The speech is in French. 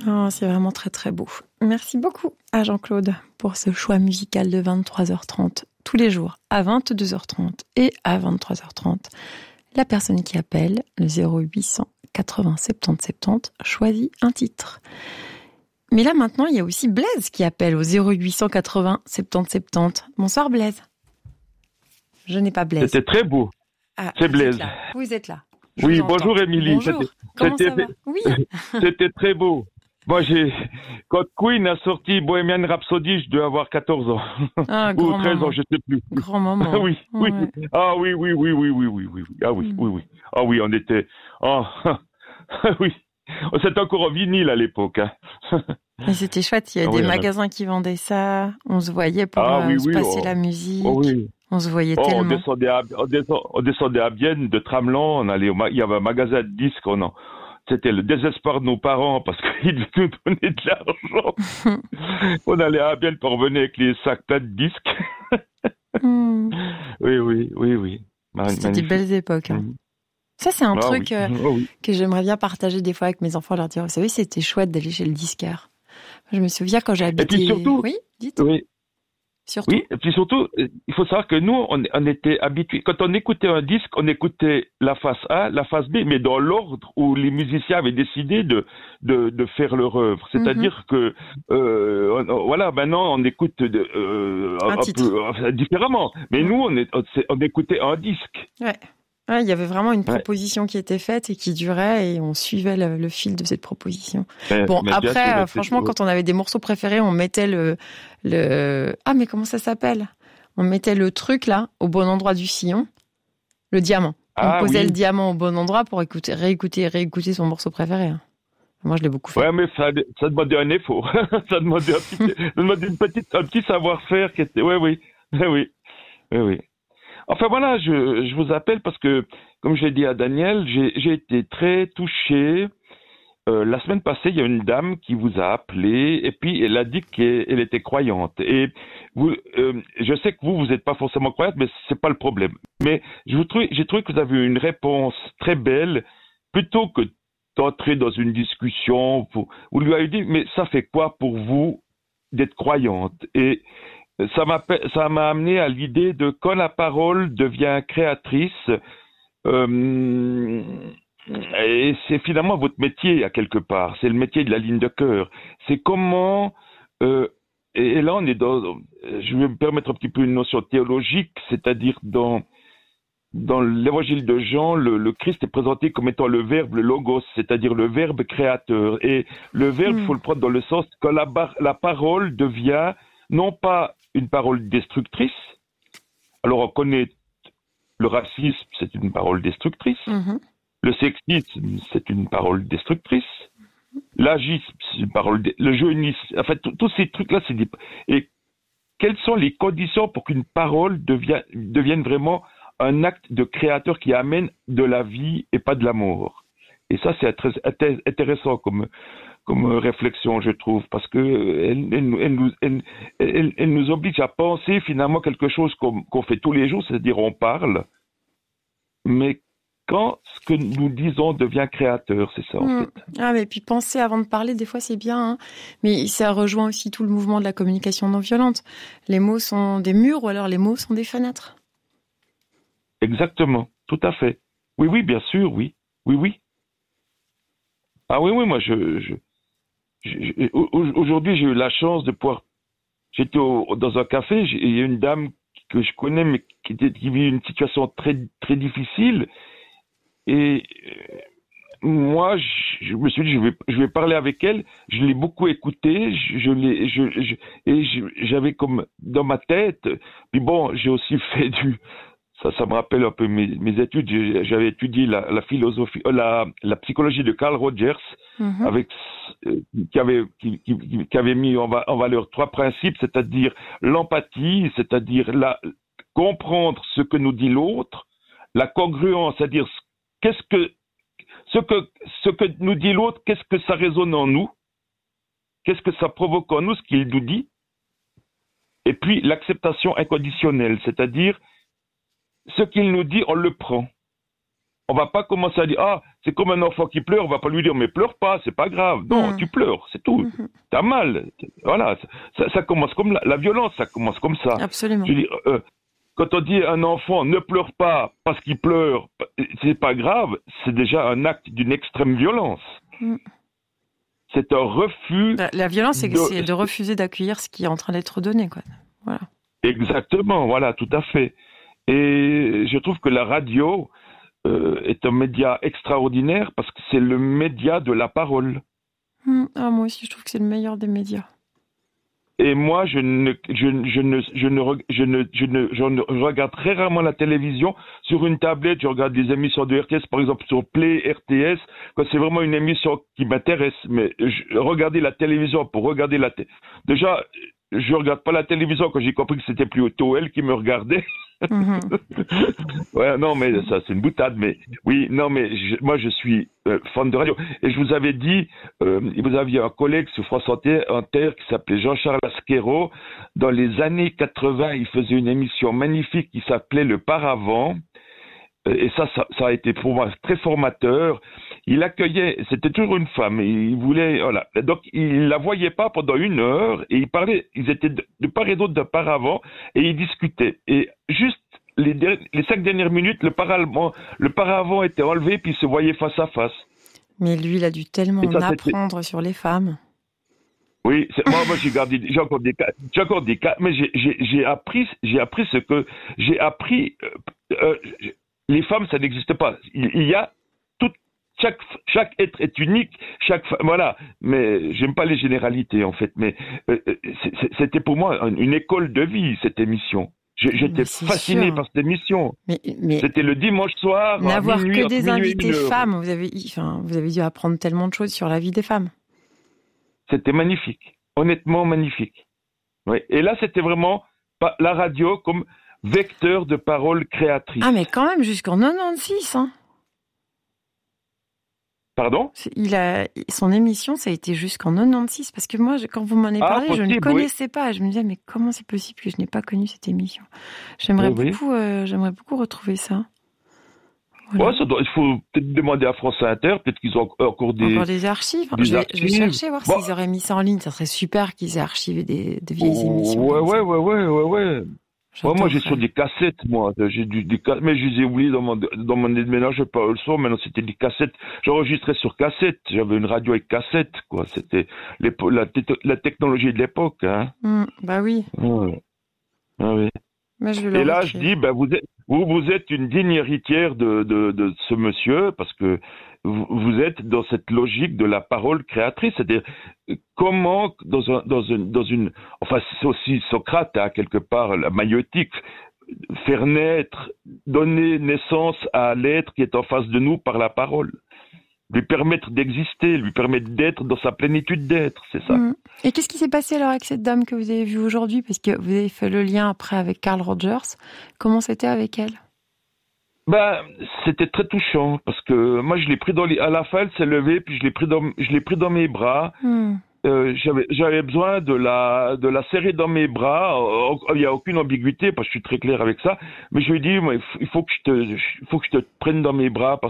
Oh, c'est vraiment très très beau. Merci beaucoup à Jean-Claude pour ce choix musical de 23h30 tous les jours à 22h30 et à 23h30. La personne qui appelle, le 0800 80 70 70, choisit un titre. Mais là maintenant, il y a aussi Blaise qui appelle au 0800 80 70 70. Bonsoir Blaise. Je n'ai pas Blaise. C'était très beau. Ah, c'est Blaise. Vous êtes là. Oui, bonjour Émilie. Bonjour. Comment ça va? Oui. C'était très beau. Moi, quand Queen a sorti Bohemian Rhapsody, je devais avoir 14 ans. Ah, ou 13 moment. ans, je ne sais plus. Grand moment. oui, ouais. oui. Ah oui. Ah oui. Ah oui, on était... Oh, oui. C'était encore en vinyle à l'époque. Hein. Mais c'était chouette, il y a des magasins qui vendaient ça. On se voyait pour se passer la musique. Oh, oui. On se voyait tellement. On descendait à Bienne de Tramelan, il y avait un magasin de disques, c'était le désespoir de nos parents parce qu'ils devaient nous donner de l'argent. On allait à Bienne pour revenir avec les sacs pleins de disques. Oui. C'était des belles époques. Hein. Ça, c'est un truc que j'aimerais bien partager des fois avec mes enfants, leur dire, vous savez, c'était chouette d'aller chez le disquaire. Je me souviens quand j'ai habité... Et puis surtout... Oui, dites. Oui. Surtout. Oui, et puis surtout, il faut savoir que nous, on était habitués. Quand on écoutait un disque, on écoutait la face A, la face B, mais dans l'ordre où les musiciens avaient décidé de faire leur œuvre. C'est-à-dire que, maintenant, on écoute un peu différemment. Mais nous, on écoutait un disque. Ouais. Ouais, il y avait vraiment une proposition qui était faite et qui durait et on suivait le fil de cette proposition. Mais après, franchement, quand on avait des morceaux préférés, on mettait Ah, mais comment ça s'appelle? On mettait le truc, là, au bon endroit du sillon. Le diamant. On posait le diamant au bon endroit pour réécouter son morceau préféré. Hein. Moi, je l'ai beaucoup fait. Ouais, mais ça demandait un effort. Ça demandait un petit savoir-faire qui était... Oui. Enfin voilà, je vous appelle parce que, comme j'ai dit à Daniel, j'ai été très touché. La semaine passée, il y a une dame qui vous a appelé et puis elle a dit qu'elle était croyante. Et je sais que vous n'êtes pas forcément croyante, mais c'est pas le problème. Mais j'ai trouvé que vous avez eu une réponse très belle, plutôt que d'entrer dans une discussion. Vous lui avez dit, mais ça fait quoi pour vous d'être croyante? Et ça m'a amené à l'idée de quand la parole devient créatrice, et c'est finalement votre métier à quelque part, c'est le métier de la ligne de cœur. C'est comment, et là on est je vais me permettre un petit peu une notion théologique, c'est-à-dire dans l'évangile de Jean, le Christ est présenté comme étant le verbe, le logos, c'est-à-dire le verbe créateur. Et le verbe, il faut le prendre dans le sens que la parole devient non pas une parole destructrice. Alors on connaît le racisme, c'est une parole destructrice. Le sexisme, c'est une parole destructrice. L'agisme, c'est une parole... Le jeunisme, en fait, tous ces trucs-là, c'est des... Et quelles sont les conditions pour qu'une parole devienne vraiment un acte de créateur qui amène de la vie et pas de la mort? Et ça, c'est très intéressant comme réflexion, je trouve, parce que elle nous oblige à penser finalement quelque chose qu'on fait tous les jours, c'est-à-dire on parle, mais quand ce que nous disons devient créateur, c'est ça en fait. Ah, mais puis penser avant de parler, des fois c'est bien, hein. Mais ça rejoint aussi tout le mouvement de la communication non violente. Les mots sont des murs ou alors les mots sont des fenêtres. Exactement, tout à fait. Oui, bien sûr, oui. Ah oui, moi aujourd'hui, j'ai eu la chance de pouvoir... J'étais dans un café, il y a une dame que je connais, mais qui vit une situation très, très difficile. Et moi, je me suis dit, je vais parler avec elle. Je l'ai beaucoup écoutée. Et j'avais comme dans ma tête... Puis bon, j'ai aussi fait Ça me rappelle un peu mes études. J'avais étudié la philosophie, la psychologie de Carl Rogers, qui avait mis en valeur 3 principes, c'est-à-dire l'empathie, c'est-à-dire comprendre ce que nous dit l'autre, la congruence, c'est-à-dire ce que nous dit l'autre, qu'est-ce que ça résonne en nous, qu'est-ce que ça provoque en nous, ce qu'il nous dit, et puis l'acceptation inconditionnelle, c'est-à-dire ce qu'il nous dit, on le prend. on va pas commencer à dire, ah, c'est comme un enfant qui pleure, on va pas lui dire, mais pleure pas, c'est pas grave. Non, tu pleures, c'est tout. T'as mal. Voilà. Ça commence comme la violence, ça commence comme ça. Absolument. Je veux dire, quand on dit à un enfant ne pleure pas parce qu'il pleure, c'est pas grave, c'est déjà un acte d'une extrême violence. C'est un refus. La violence, c'est de refuser d'accueillir ce qui est en train d'être donné, quoi. Voilà. Exactement, voilà, tout à fait. Et je trouve que la radio est un média extraordinaire parce que c'est le média de la parole. Moi aussi, je trouve que c'est le meilleur des médias. Et moi, je regarde très rarement la télévision sur une tablette. Je regarde des émissions de RTS, par exemple sur Play RTS, quand c'est vraiment une émission qui m'intéresse. Mais regarder la télévision pour regarder déjà, je regarde pas la télévision quand j'ai compris que c'était plutôt elle qui me regardait. Ouais, non, mais ça, c'est une boutade. Mais oui, non, mais moi, je suis fan de radio. Et je vous avais dit, vous aviez un collègue sur France Inter qui s'appelait Jean-Charles Asquero. Dans les années 80, il faisait une émission magnifique qui s'appelait Le Paravent. Et ça a été pour moi très formateur. Il accueillait, c'était toujours une femme, et il voulait, voilà. Donc, il la voyait pas pendant 1 heure, et ils étaient de part et d'autre d'un paravent, et ils discutaient. Et juste les 5 dernières minutes, le paravent était enlevé, puis ils se voyaient face à face. Mais lui, il a dû tellement apprendre sur les femmes. Oui, moi j'ai encore des cas, mais j'ai appris ce que j'ai appris. Les femmes, ça n'existe pas. Il y a chaque être est unique, voilà. Mais j'aime pas les généralités en fait. Mais c'était pour moi une école de vie cette émission. J'étais fasciné par cette émission. Mais c'était le dimanche soir. N'avoir que des invités femmes, vous avez dû apprendre tellement de choses sur la vie des femmes. C'était magnifique, honnêtement magnifique. Oui. Et là, c'était vraiment la radio comme vecteur de parole créatrice. Ah, mais quand même, jusqu'en 96, hein. Pardon ? Son émission, ça a été jusqu'en 96, parce que moi, quand vous m'en avez parlé, je ne connaissais pas. Je me disais, mais comment c'est possible que je n'ai pas connu cette émission ? J'aimerais beaucoup retrouver ça. Voilà. Ouais, il faut peut-être demander à France Inter, peut-être qu'ils ont encore des archives. Je vais chercher, voir s'ils auraient mis ça en ligne. Ça serait super qu'ils aient archivé des vieilles émissions. Ouais. Moi, j'ai sur des cassettes, j'ai mais je les ai oubliées dans mon déménage, pas le son. Maintenant, c'était des cassettes. J'enregistrais sur cassette. J'avais une radio avec cassette, quoi. C'était la technologie de l'époque, hein. Bah oui. Ouais. Ah oui. Et là, je dis, vous êtes une digne héritière de ce monsieur, parce que vous êtes dans cette logique de la parole créatrice, c'est-à-dire comment enfin c'est aussi Socrate, hein, quelque part, la maïeutique, faire naître, donner naissance à l'être qui est en face de nous par la parole, lui permettre d'exister, lui permettre d'être dans sa plénitude d'être, c'est ça. Et qu'est-ce qui s'est passé alors avec cette dame que vous avez vue aujourd'hui, parce que vous avez fait le lien après avec Carl Rogers, comment c'était avec elle ? C'était très touchant parce que moi je l'ai pris à la fin, elle s'est levée, puis je l'ai pris dans mes bras. J'avais besoin de la serrer dans mes bras. Il y a aucune ambiguïté parce que je suis très clair avec ça. Mais je lui ai dit, il faut que je te prenne dans mes bras parce